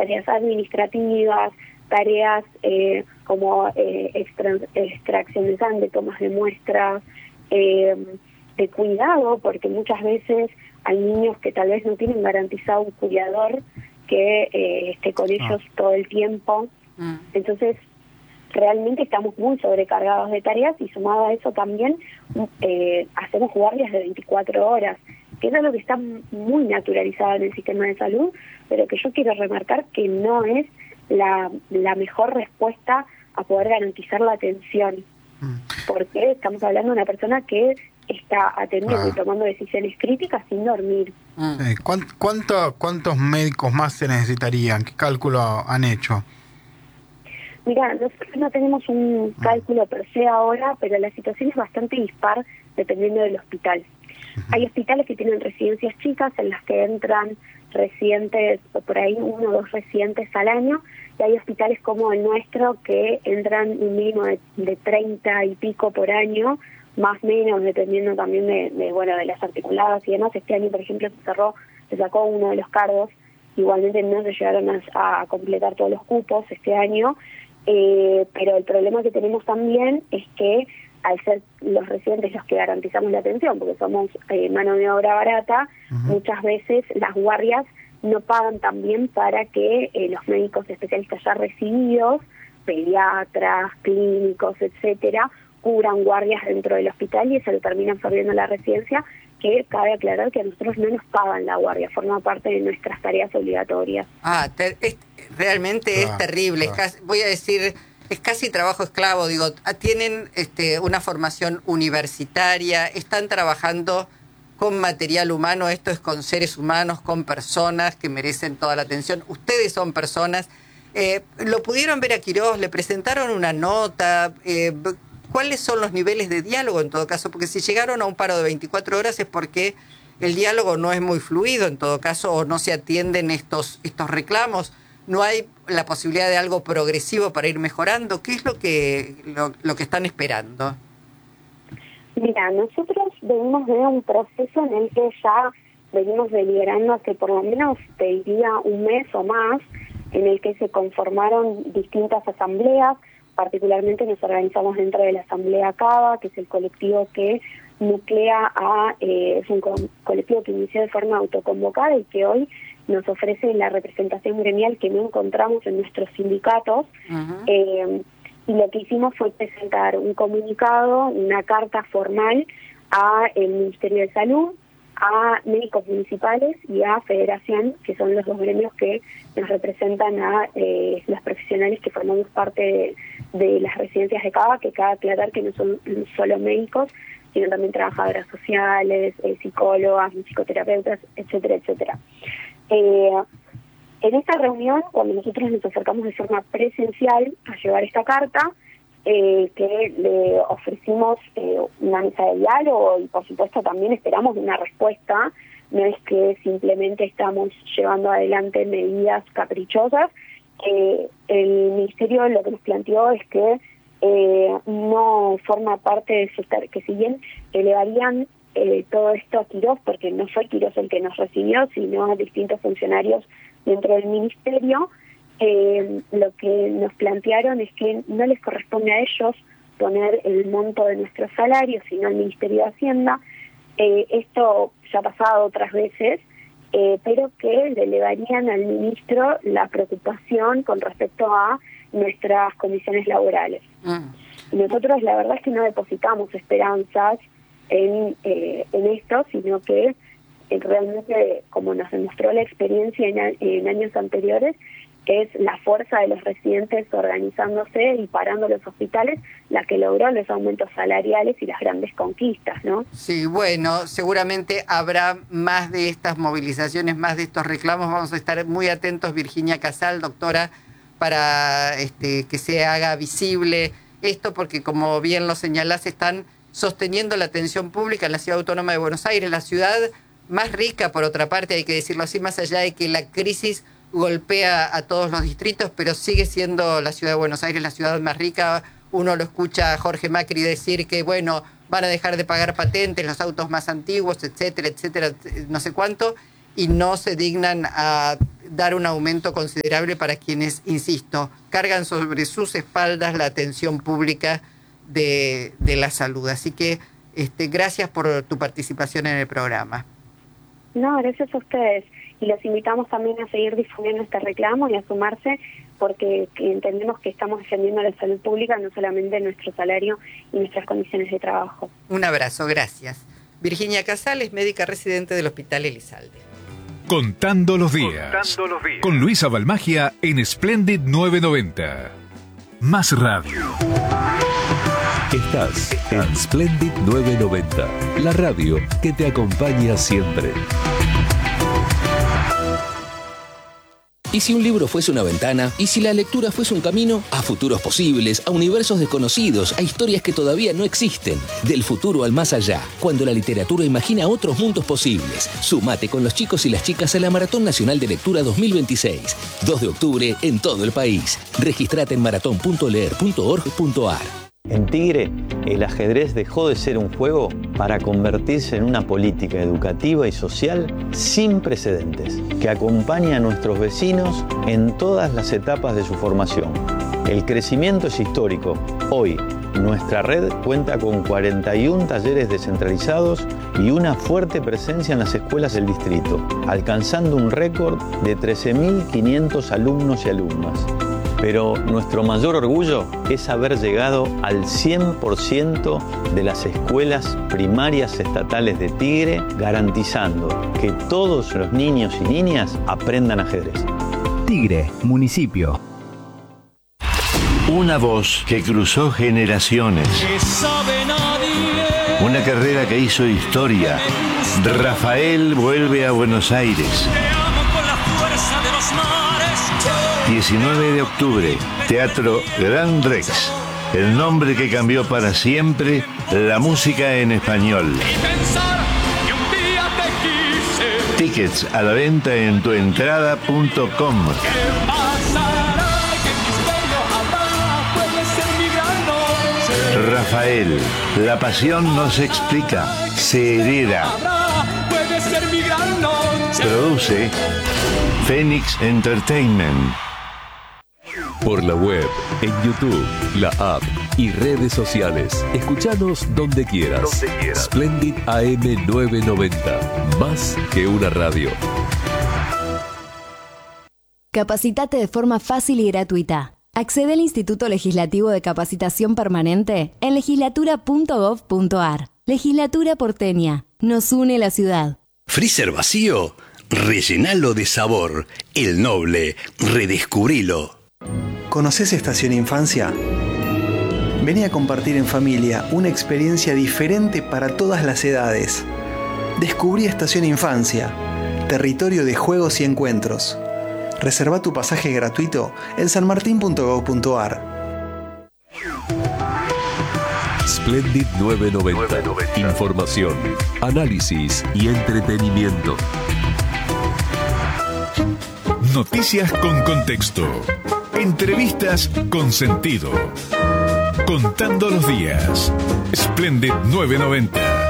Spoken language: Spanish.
tareas administrativas, tareas como extracción de sangre, tomas de muestras, de cuidado, porque muchas veces hay niños que tal vez no tienen garantizado un cuidador que esté con ellos todo el tiempo. Entonces, realmente estamos muy sobrecargados de tareas y sumado a eso también hacemos guardias de 24 horas, que es algo que está muy naturalizado en el sistema de salud, pero que yo quiero remarcar que no es la mejor respuesta a poder garantizar la atención, porque estamos hablando de una persona que está atendiendo y tomando decisiones críticas sin dormir. ¿Cuántos médicos más se necesitarían? ¿Qué cálculo han hecho? Mira, nosotros no tenemos un cálculo per se ahora, pero la situación es bastante dispar dependiendo del hospital. Hay hospitales que tienen residencias chicas en las que entran residentes, o por ahí 1 o 2 residentes al año, y hay hospitales como el nuestro que entran un mínimo de 30 y pico por año, más o menos, dependiendo también de las articuladas y demás. Este año, por ejemplo, se sacó uno de los cargos, igualmente no se llegaron a completar todos los cupos este año, pero el problema que tenemos también es que al ser los residentes los que garantizamos la atención, porque somos mano de obra barata, muchas veces las guardias no pagan también para que los médicos especialistas ya recibidos, pediatras, clínicos, etcétera, cubran guardias dentro del hospital y eso lo termina absorbiendo la residencia, que cabe aclarar que a nosotros no nos pagan la guardia, forma parte de nuestras tareas obligatorias. Realmente es terrible, voy a decir, es casi trabajo esclavo, digo, tienen una formación universitaria, están trabajando con material humano, esto es con seres humanos, con personas que merecen toda la atención, ustedes son personas, lo pudieron ver a Quirós, le presentaron una nota, ¿cuáles son los niveles de diálogo en todo caso? Porque si llegaron a un paro de 24 horas es porque el diálogo no es muy fluido en todo caso, o no se atienden estos reclamos, no hay la posibilidad de algo progresivo para ir mejorando. ¿Qué es lo que están esperando? Mira, nosotros venimos de un proceso en el que ya venimos deliberando hace por lo menos, te diría, un mes o más, en el que se conformaron distintas asambleas. Particularmente nos organizamos dentro de la Asamblea CABA, que es el colectivo que nuclea es un colectivo que inició de forma autoconvocada y que hoy nos ofrece la representación gremial que no encontramos en nuestros sindicatos. Y lo que hicimos fue presentar un comunicado, una carta formal a el Ministerio de Salud, a médicos municipales y a Federación, que son los 2 gremios que nos representan a los profesionales que formamos parte de las residencias de CABA, que cabe aclarar que no son solo médicos, sino también trabajadoras sociales, psicólogas, psicoterapeutas, etcétera, etcétera. En esta reunión, cuando nosotros nos acercamos de forma presencial a llevar esta carta, que le ofrecimos una mesa de diálogo y por supuesto también esperamos una respuesta, no es que simplemente estamos llevando adelante medidas caprichosas. El Ministerio lo que nos planteó es que no forma parte de su que si bien elevarían todo esto a Quirós, porque no fue Quirós el que nos recibió, sino distintos funcionarios dentro del Ministerio, lo que nos plantearon es que no les corresponde a ellos poner el monto de nuestro salario, sino al Ministerio de Hacienda. Esto ya ha pasado otras veces, pero que le elevarían al ministro la preocupación con respecto a nuestras condiciones laborales. Y nosotros la verdad es que no depositamos esperanzas en esto, sino que realmente, como nos demostró la experiencia en años anteriores, es la fuerza de los residentes organizándose y parando los hospitales la que logró los aumentos salariales y las grandes conquistas, ¿no? Sí, bueno, seguramente habrá más de estas movilizaciones, más de estos reclamos. Vamos a estar muy atentos, Virginia Casal, doctora, para que se haga visible esto, porque como bien lo señalás, están sosteniendo la atención pública en la Ciudad Autónoma de Buenos Aires, la ciudad más rica, por otra parte, hay que decirlo así, más allá de que la crisis golpea a todos los distritos, pero sigue siendo la Ciudad de Buenos Aires la ciudad más rica. Uno lo escucha a Jorge Macri decir que, bueno, van a dejar de pagar patentes, los autos más antiguos, etcétera, etcétera, no sé cuánto. y no se dignan a dar un aumento considerable para quienes, insisto, cargan sobre sus espaldas la atención pública de la salud. Así que gracias por tu participación en el programa. No, gracias a ustedes. Y los invitamos también a seguir difundiendo este reclamo y a sumarse, porque entendemos que estamos defendiendo la salud pública, no solamente nuestro salario y nuestras condiciones de trabajo. Un abrazo, gracias. Virginia Casales, médica residente del Hospital Elizalde. Contando los días. Con Luisa Balmagia en Splendid 990. Más radio. Estás en Splendid 990, la radio que te acompaña siempre. ¿Y si un libro fuese una ventana? ¿Y si la lectura fuese un camino? A futuros posibles, a universos desconocidos, a historias que todavía no existen. Del futuro al más allá, cuando la literatura imagina otros mundos posibles. Sumate con los chicos y las chicas a la Maratón Nacional de Lectura 2026. 2 de octubre en todo el país. Registrate en maratón.leer.org.ar. En Tigre, el ajedrez dejó de ser un juego para convertirse en una política educativa y social sin precedentes, que acompaña a nuestros vecinos en todas las etapas de su formación. El crecimiento es histórico. Hoy, nuestra red cuenta con 41 talleres descentralizados y una fuerte presencia en las escuelas del distrito, alcanzando un récord de 13.500 alumnos y alumnas. Pero nuestro mayor orgullo es haber llegado al 100% de las escuelas primarias estatales de Tigre, garantizando que todos los niños y niñas aprendan ajedrez. Tigre, municipio. Una voz que cruzó generaciones. Una carrera que hizo historia. Rafael vuelve a Buenos Aires. 19 de octubre, Teatro Gran Rex. El nombre que cambió para siempre la música en español. Tickets a la venta en tuentrada.com. Rafael, la pasión no se explica, se hereda. Produce Phoenix Entertainment. Por la web, en YouTube, la app y redes sociales. Escuchanos donde quieras. Splendid AM 990. Más que una radio. Capacitate de forma fácil y gratuita. Accede al Instituto Legislativo de Capacitación Permanente en legislatura.gov.ar. Legislatura porteña. Nos une la ciudad. ¿Freezer vacío? Rellenalo de sabor. El Noble. Redescubrilo. ¿Conoces Estación Infancia? Vení a compartir en familia una experiencia diferente para todas las edades. Descubrí Estación Infancia, territorio de juegos y encuentros. Reserva tu pasaje gratuito en sanmartin.gov.ar. Splendid 990. Información, análisis y entretenimiento. Noticias con contexto. Entrevistas con sentido. Contando los días. Splendid 990.